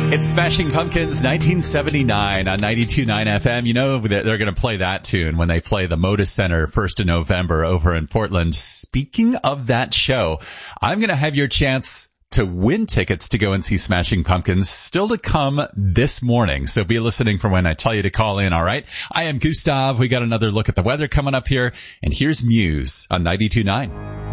It's Smashing Pumpkins 1979 on 92.9 FM. You know that they're going to play that tune when they play the Moda Center 1st of November over in Portland. Speaking of that show, I'm going to have your chance to win tickets to go and see Smashing Pumpkins still to come this morning. So be listening for when I tell you to call in, all right? I am Gustav. We got another look at the weather coming up here. And here's Muse on 92.9.